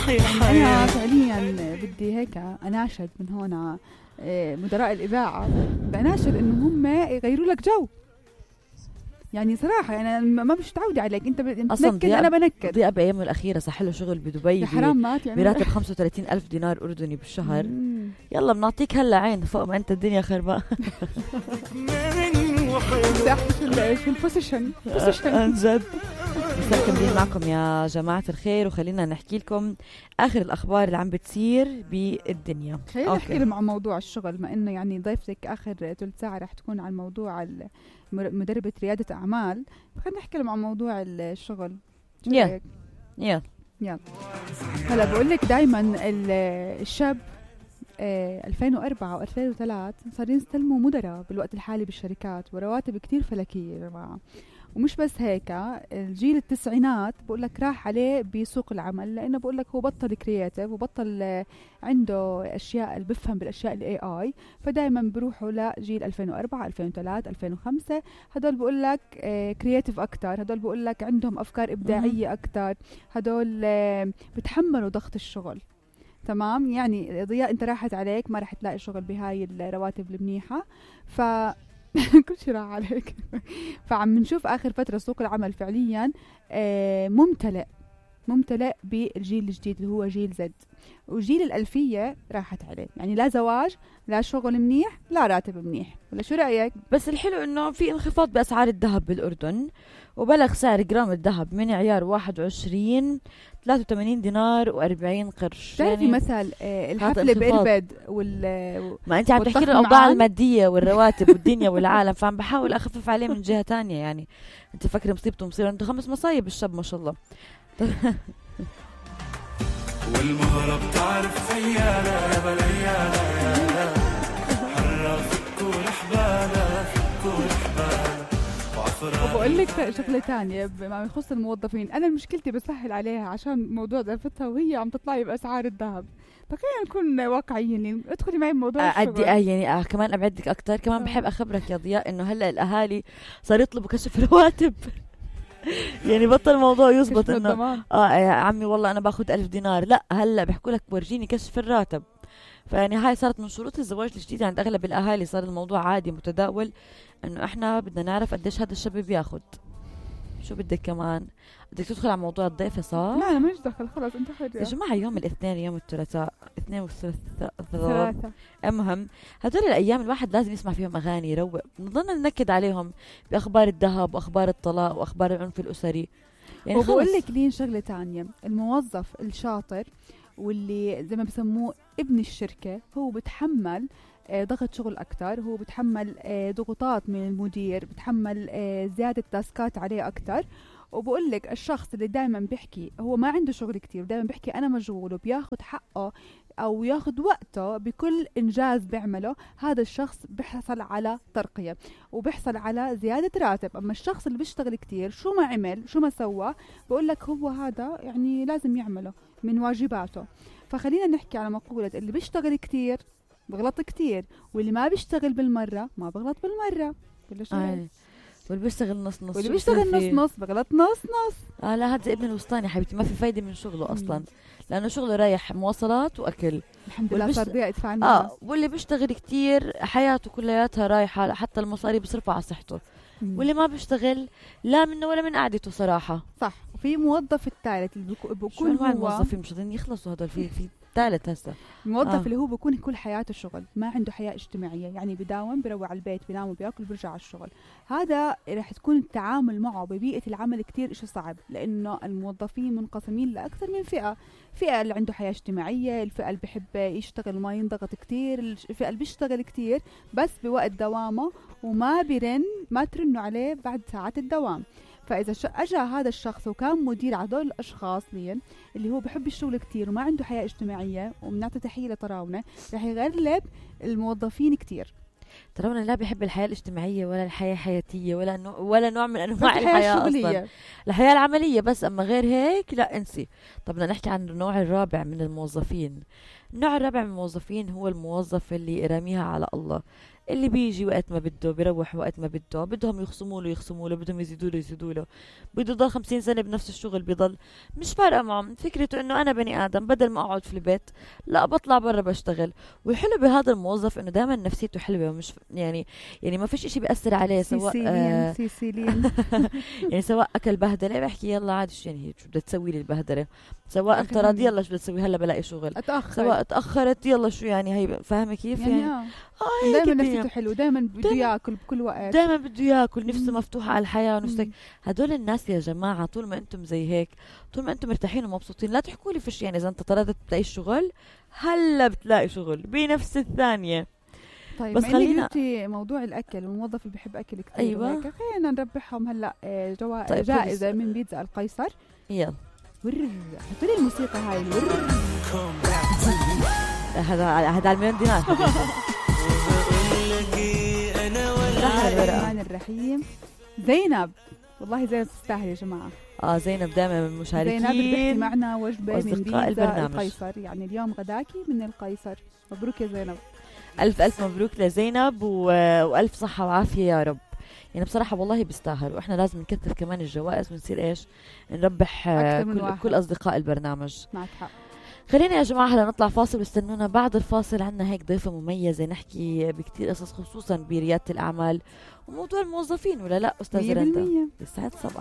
يعني أنا فعليا بدي هيك أناشد من هون مدراء الإذاعة، بناشد إنه هم يغيروا لك جو. يعني صراحة يعني أنا ما مش متعودة عليك، أنت بتنكد أنا بنكد. ضياء بأيامه الأخيرة صح له شغل بدبي حرام براتب 35,000 دينار أردني بالشهر. يلا بنعطيك هلا عين فوق ما أنت الدنيا خربانة. شو البوزيشن عن جد. مكملين معكم يا جماعة الخير، وخلينا نحكي لكم آخر الأخبار اللي عم بتصير بالدنيا. خلينا نحكي مع موضوع الشغل، ما إنه يعني ضيفتك آخر ثلث ساعة رح تكون عن موضوع مدربة ريادة أعمال، خلينا نحكي مع موضوع الشغل. يلا هلا بقول لك دايما الشاب 2004 و2003 صار يستلموا مدراء بالوقت الحالي بالشركات ورواتب كتير فلكية يا جماعة. ومش بس هيك، الجيل التسعينات بقول لك راح عليه بسوق العمل، لانه بقول لك هو بطل كرياتيف وبطل عنده اشياء اللي بفهم بالاشياء الاي اي، فدائما بروحوا لجيل 2004 2003 2005. هدول بقول لك كرياتيف اكثر، هدول بقول لك عندهم افكار ابداعيه اكثر، هدول بتحملوا ضغط الشغل. تمام، يعني ضياء انت راحت عليك، ما راح تلاقي شغل بهاي الرواتب المنيحه، ف كل شيء راح عليك. فعم نشوف آخر فترة سوق العمل فعليا ممتلئ بالجيل الجديد اللي هو جيل زد، وجيل الألفية راحت عليه، يعني لا زواج لا شغل منيح لا راتب منيح، ولا شو رأيك؟ بس الحلو انه في انخفاض بأسعار الذهب بالأردن، وبلغ سعر جرام الذهب من عيار 21 83 دينار و40 قرش. يعني مثل الحفلة بإربد ما انت عم تحكي الأوضاع المادية والرواتب والدنيا والعالم، فعم بحاول أخفف عليه من جهة تانية. يعني انت فكرة مصيبته مصيبة، انتو 5 مصايب الشاب ما شاء الله. والمهرة بتعرف خيالة يا بليالة يا حرة فكوا الحبالة فكوا الحبالة. وبقول لك شغلة تانية بما يخص الموظفين، أنا مشكلتي بسهل عليها عشان موضوع ضيفتها وهي عم تطلعي بأسعار الذهب، فخلينا نكون واقعيين. ادخلي معي بموضوع الشغل. يعني كمان أبعدك أكتر، كمان بحب أخبرك يا ضياء إنه هلأ الأهالي صار يطلبوا كشف رواتب. يعني بطل الموضوع يزبط انه يا عمي والله انا باخد 1000 دينار، لا هلا بيحكوا لك ورجيني كشف الراتب. فيعني هاي صارت من شروط الزواج الجديد عند اغلب الاهالي، صار الموضوع عادي متداول انه احنا بدنا نعرف قديش هذا الشاب بياخد. شو بدك كمان؟ بدك تدخل على موضوع الضيفة صح؟ لا انا مش دخل، خلاص انت حر يا جماعة. يوم الاثنين يوم الثلاثاء، اثنين والثلاثاء، المهم هدول الايام الواحد لازم يسمع فيهم اغاني يروق، نضلنا ننكد عليهم باخبار الذهب واخبار الطلاق واخبار العنف الاسري. يعني وبقول لك لين شغلة تانية، الموظف الشاطر واللي زي ما بسموه ابن الشركة هو بتحمل ضغط شغل أكتر، هو بتحمل ضغوطات من المدير، بتحمل زيادة تاسكات عليه أكتر. وبقول لك الشخص اللي دائما بيحكي هو ما عنده شغل كتير، دائما بيحكي أنا مشغول وبياخد حقه أو ياخد وقته بكل إنجاز بيعمله، هذا الشخص بيحصل على ترقية وبيحصل على زيادة راتب. أما الشخص اللي بيشتغل كتير شو ما عمل شو ما سوى بقول لك هو هذا يعني لازم يعمله من واجباته. فخلينا نحكي على مقولة اللي بيشتغل كتير بغلط كتير، واللي ما بيشتغل بالمرة ما بغلط بالمرة. واللي بيشتغل نص نص، واللي بيشتغل نص نص بغلط نص نص. لا هذا ابن الوسطاني حبيبتي، ما في فايدة من شغله أصلا، لأنه شغله رايح مواصلات وأكل. الحمد لله صار ضيع يدفع المال. واللي بيشتغل كتير حياته كلياتها رايحة، حتى المصاري بيصرفها على صحته. واللي ما بيشتغل لا منه ولا من قعدته صراحة. صح. وفي موظف الثالث اللي بيكون شو أنواع الموظفين مش راضيين يخلصوا هدول؟ في ثالث هسه الموظف اللي هو بيكون كل حياته شغل، ما عنده حياة اجتماعية، يعني بداوم بروح على البيت بينام وبياكل بيرجع على الشغل. هذا راح تكون التعامل معه ببيئة العمل كتير إشي صعب، لأنه الموظفين منقسمين لأكثر من فئة اللي عنده حياة اجتماعية، الفئة اللي بحب يشتغل وما ينضغط كتير، الفئة اللي بيشتغل كتير بس بوقت دوامه وما ما ترنوا عليه بعد ساعات الدوام. فإذا أجا هذا الشخص وكان مدير على هذول الأشخاص اللي هو بحب الشغل كتير وما عنده حياة اجتماعية، وبنعطي تحية لطراونة، رح يغلب الموظفين كتير. طراونة لا بيحب الحياة الاجتماعية ولا الحياة الحياتية ولا نوع من أنواع الحياة أصلا، الحياة العملية بس. أما غير هيك لا انسي. طب بدنا نحكي عن النوع الرابع من الموظفين. النوع الرابع من الموظفين هو الموظف اللي راميها على الله، اللي بيجي وقت ما بده بيروح وقت ما بده، بدهم يخصموا له بدهم يزيدوا له بده يضل 50 سنة بنفس الشغل بيضل مش فارقة معهم. فكرته انه انا بني ادم بدل ما اقعد في البيت لا بطلع برا بشتغل. والحلو بهذا الموظف انه دائما نفسيته حلوة ومش يعني ما فيش اشي بيأثر عليه سواء سيسيلين يعني سواء اكل بهدله بحكي يلا عادي شو يعني شو بدها تسوي لي البهدله، سواء انت راضي يلا شو بدها تسوي هلا بلاقي شغل، سواء تاخرت يلا شو يعني هي فاهمه كيف يعني دائما نفسيته حلو، دائما بده ياكل بكل وقت، دائما بده ياكل، نفسه مفتوحه على الحياه ونفسك. هدول الناس يا جماعه طول ما انتم زي هيك، طول ما انتم مرتاحين ومبسوطين، لا تحكوا لي فيش يعني اذا انت طردت بتلاقي شغل هلا بتلاقي شغل بنفس الثانيه. طيب بس خلينا قلتي موضوع الاكل والموظف اللي بيحب اكل كثير، ايوه خلينا نربحهم هلا طيب جائزه من بيتزا القيصر. يلا حطي لي الموسيقى هاي هذا على $1,000,000. الرحمن الرحيم. زينب، والله زينب تستاهل يا جماعه. زينب دائما من المشاركين، زينب ربحتي معنا وجبه من بيتزا البرنامج القيصر، يعني اليوم غداكي من القيصر. مبروك يا زينب، ألف ألف مبروك لزينب وألف صحة وعافية يا رب. يعني بصراحة والله بيستاهل، وإحنا لازم نكثر كمان الجوائز ونصير إيش نربح كل أصدقاء البرنامج. معك حق. خلينا يا جماعة هلا نطلع فاصل واستنونا بعد الفاصل. عنا هيك ضيفة مميزة نحكي بكتير قصص خصوصا بريادة الأعمال وموضوع الموظفين، ولا لا أستاذ رندا؟ يسعد صباح.